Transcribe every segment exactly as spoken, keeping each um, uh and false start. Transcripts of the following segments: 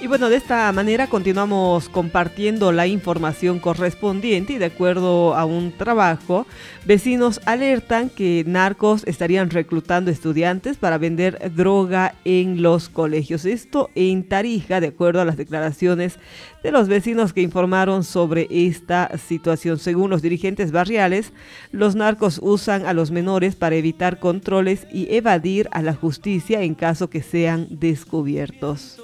Y bueno, de esta manera continuamos compartiendo la información correspondiente y de acuerdo a un trabajo, vecinos alertan que narcos estarían reclutando estudiantes para vender droga en los colegios. Esto en Tarija, de acuerdo a las declaraciones de los vecinos que informaron sobre esta situación. Según los dirigentes barriales, los narcos usan a los menores para evitar controles y evadir a la justicia en caso que sean descubiertos.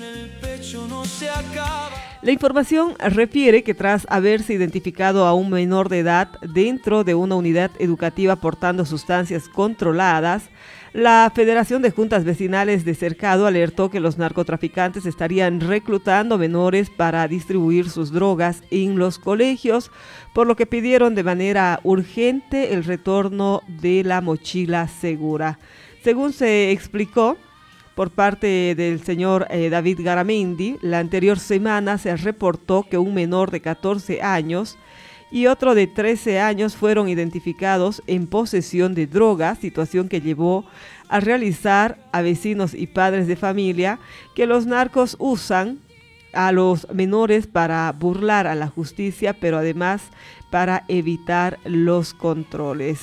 La información refiere que tras haberse identificado a un menor de edad dentro de una unidad educativa portando sustancias controladas, la Federación de Juntas Vecinales de Cercado alertó que los narcotraficantes estarían reclutando menores para distribuir sus drogas en los colegios, por lo que pidieron de manera urgente el retorno de la mochila segura. Según se explicó por parte del señor eh, David Garamendi, la anterior semana se reportó que un menor de catorce años y otro de trece años fueron identificados en posesión de drogas, situación que llevó a realizar a vecinos y padres de familia que los narcos usan a los menores para burlar a la justicia, pero además para evitar los controles.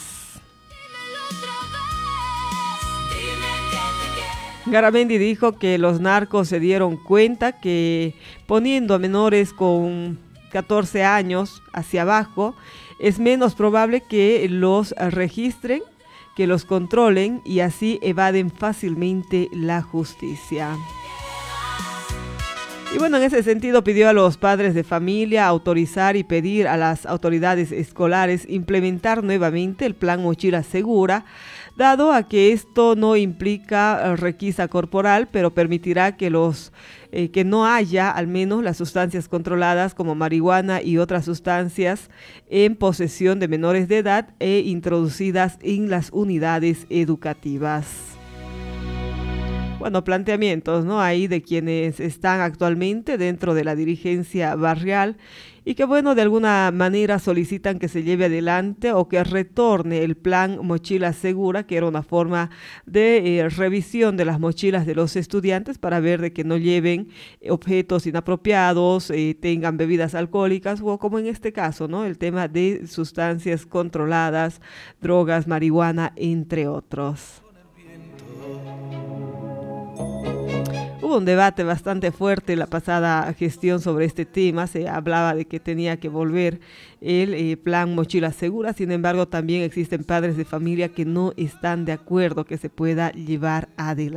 Garamendi dijo que los narcos se dieron cuenta que poniendo a menores con catorce años hacia abajo es menos probable que los registren, que los controlen y así evaden fácilmente la justicia. Y bueno, en ese sentido pidió a los padres de familia autorizar y pedir a las autoridades escolares implementar nuevamente el plan Mochila Segura, dado a que esto no implica requisa corporal, pero permitirá que los eh, que no haya al menos las sustancias controladas como marihuana y otras sustancias en posesión de menores de edad e introducidas en las unidades educativas. Bueno, planteamientos, ¿no? Ahí de quienes están actualmente dentro de la dirigencia barrial y que, bueno, de alguna manera solicitan que se lleve adelante o que retorne el plan Mochila Segura, que era una forma de eh, revisión de las mochilas de los estudiantes para ver de que no lleven objetos inapropiados, eh, tengan bebidas alcohólicas o como en este caso, ¿no? El tema de sustancias controladas, drogas, marihuana, entre otros. Hubo un debate bastante fuerte en la pasada gestión sobre este tema. Se hablaba de que tenía que volver el eh, plan Mochila Segura. Sin embargo, también existen padres de familia que no están de acuerdo que se pueda llevar adelante.